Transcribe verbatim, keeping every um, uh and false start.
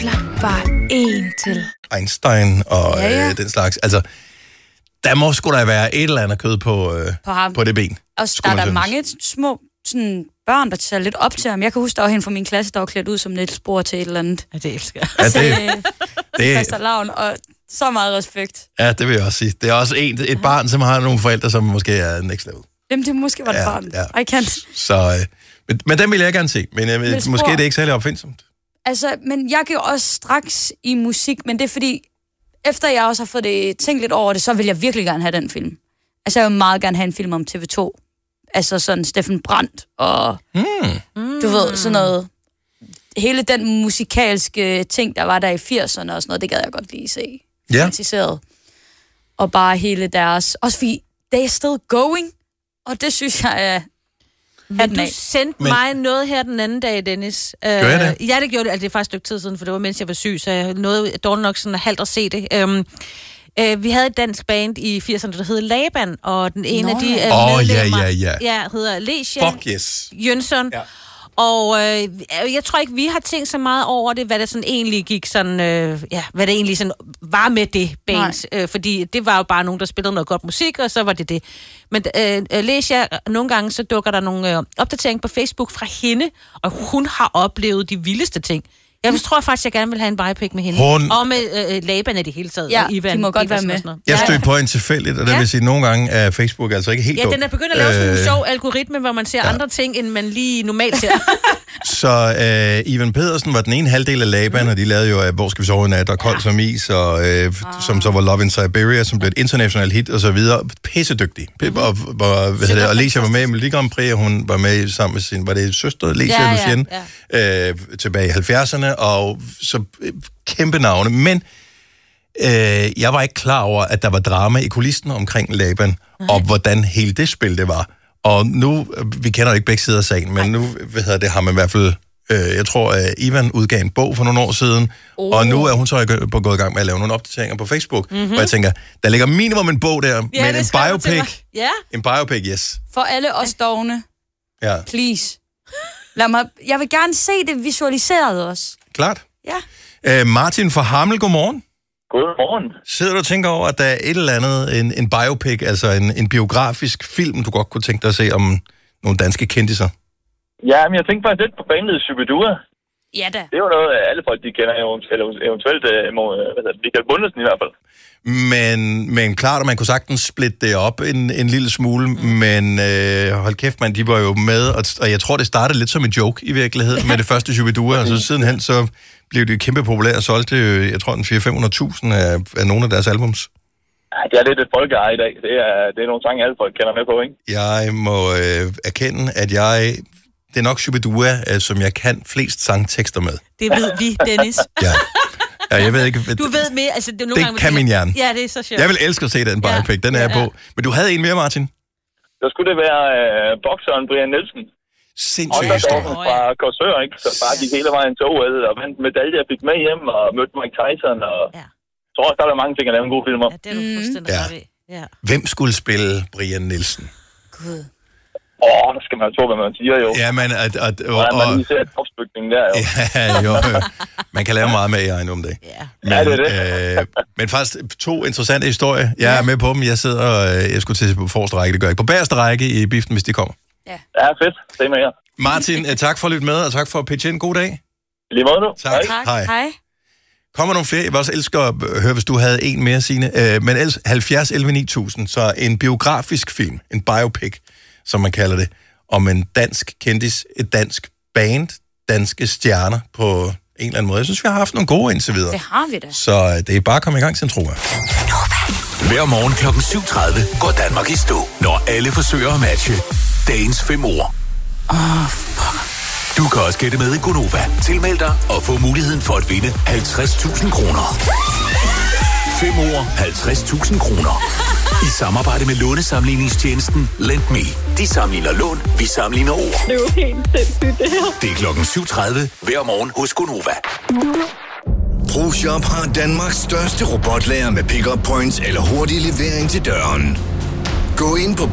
mangler bare én til. Einstein og ja, ja. Øh, den slags. Altså, der må sgu da være et eller andet kød på, øh, på, ham. på det ben. Og der er der mange små sådan, børn, der tager lidt op til ham. Jeg kan huske, der var hende fra min klasse, der var klædt ud som Niels Bohr til et eller andet. Ja, det elsker ja, det, det, det fastelavn, og så meget respekt. Ja, det vil jeg også sige. Det er også en, et barn, som har nogle forældre, som måske er next level. Jamen, det måske var det ja, barn. Ja. I can't. Så, øh, men, men den vil jeg gerne se. Men øh, måske er det ikke særlig opfindsomt. Altså, men jeg går også straks i musik, men det er fordi, efter jeg også har fået det tænkt lidt over det, så vil jeg virkelig gerne have den film. Altså, jeg vil meget gerne have en film om T V to. Altså sådan Steffen Brandt og mm. du ved, sådan noget. Hele den musikalske ting, der var der i firserne og sådan noget, det gad jeg godt lige se. Ja. Fantaseret. Og bare hele deres... Også fordi, they are still going, og det synes jeg er... Men du sendte Men... mig noget her den anden dag, Dennis. Gør jeg det? Ja, det gjorde det. Altså, det er faktisk et stykke tid siden, for det var, mens jeg var syg, så jeg nåede dårligt nok sådan halvt at se det. Um, uh, vi havde et dansk band i firserne, der hed Laban, og den ene Nå, af de uh, oh, medlemmer ja, ja, ja. Ja, hedder Lecia Fuck yes. Jønsson. Ja. Og øh, jeg tror ikke, vi har tænkt så meget over det, hvad der sådan egentlig gik sådan, øh, ja, hvad det egentlig sådan var med det band. Øh, fordi det var jo bare nogen, der spillede noget godt musik, og så var det det. Men øh, læser jeg, nogle gange så dukker der nogle øh, opdateringer på Facebook fra hende, og hun har oplevet de vildeste ting. Jeg tror faktisk, jeg gerne vil have en biopic med hende. Hun... Og med øh, Laban i det hele taget. Ja, Ivan, de må godt være med. Jeg stødte på en tilfældigt, og det ja. vil sige, at nogle gange er Facebook altså ikke helt Ja, dum. den er begyndt at lave sådan en øh... sjov algoritme, hvor man ser ja. andre ting, end man lige normalt ser. Så øh, Ivan Pedersen var den ene halvdel af Laban, mm. og de lavede jo øh, Hvor skal vi sove i nat, og Kold ja. som is, og, øh, ah. som så var Love in Siberia, som blev et internationalt hit, og så videre. Pissedygtig. Mm-hmm. Og, og, hvad hedder det, og Lecia var med i Melodi Grand Prix, og hun var med sammen med sin, var det søster, Lecia ja, Lucien, ja, ja. Øh, tilbage i halvfjerdserne, og så øh, kæmpe navne. Men øh, jeg var ikke klar over, at der var drama i kulissen omkring Laban, okay. og hvordan hele det spil det var. Og nu, vi kender jo ikke begge sider af sagen, men nu hvad hedder det, har man i hvert fald, øh, jeg tror, at Ivan udgav en bog for nogle år siden, oh. og nu er hun så gået i gang med at lave nogle opdateringer på Facebook, mm-hmm. hvor jeg tænker, der ligger minimum en bog der, ja, men en biopic, ja. en biopic, yes. For alle os dogne, ja. please. Lad mig, jeg vil gerne se det visualiseret også. Klart. Ja. Øh, Martin fra Hammel, godmorgen. Godmorgen. Sidder du og tænker over, at der er et eller andet, en, en biopic, altså en, en biografisk film, du godt kunne tænke dig at se om nogle danske kendiser? Ja, men jeg tænkte faktisk lidt på bandet Shubidua. Ja da. Det er jo noget, alle folk, de kender, eller eventuelt, hvad hedder det, Michael Bundesen i hvert fald. Men, men klart, at man kunne sagtens splitte det op en, en lille smule, mm. men øh, hold kæft, man, de var jo med, og, og jeg tror, det startede lidt som en joke i virkeligheden med det første Shubidua, og så sidenhen så blev det kæmpe populært og solgte, jeg tror, den fire til fem hundrede tusind af, af nogle af deres albums. Ja, det er lidt et folkeeje i dag. Det er, det er nogle sange, alle folk kender med på, ikke? Jeg må øh, erkende, at jeg... Det er nok Shubidua, øh, som jeg kan flest sangtekster med. Det ved vi, Dennis. Ja. Ja, jeg ved ikke... Du ved mere, altså... Det, er nogle det gange, kan min hjerne. Ja, det er så sjovt. Jeg vil elske at se den biopic, ja. den er ja, jeg på. Ja. Men du havde en mere, Martin? Så skulle det være øh, bokseren Brian Nielsen. Sindssygt historie. Og fra Korsør, ikke? Så bare gik hele vejen til O L og vandt medalje, jeg fik med hjem og mødte Mike Tyson. Og ja. Jeg tror også, der er mange ting at lave en god film om. Ja, det er du fuldstændig ja. ret i. Ja. Hvem skulle spille Brian Nielsen? Gud. Åh, oh, der skal man jo tro, hvad man siger, jo. Ja, men... At, at, og, og, man lige ser et opspykning der, jo. Ja, jo, jo. Man kan lave meget med A I nu om det. Ja. Men, ja, det er det. Øh, men faktisk to interessante historier. Jeg er med på dem. Jeg sidder og... Jeg skulle til på forreste række, det gør jeg ikke. På bagerste række i biften, hvis de kommer. Ja, ja fedt. Se med jer. Martin, tak for at lytte med, og tak for at pitche ind. God dag. Lige måde, du. Tak. tak. Hej. Hej. Kommer nogle flere? Jeg vil også elske at høre, hvis du havde en mere, Signe. Øh, men ellers halvfjerds elleve ni tusind, så en biografisk film, en biopic, som man kalder det, om en dansk kendis, et dansk band, danske stjerner på en eller anden måde. Jeg synes, vi har haft nogle gode indtil videre. Det har vi da. Så øh, det er bare at komme i gang til en tro. Hver morgen klokken syv tredive går Danmark i stå, når alle forsøger at matche dagens fem ord. Åh, oh, fuck. Du kan også gætte med i Gonova. Tilmeld dig og få muligheden for at vinde halvtreds tusind kroner. fem ord, halvtreds tusind kroner. I samarbejde med lånesamligningstjenesten LendMe. De sammenligner lån, vi sammenligner ord. Det er jo helt sindssygt, det her. Det er klokken syv tredive hver morgen hos Gonova. ProShop har Danmarks største robotlager med pick-up points eller hurtig levering til døren. Gå ind på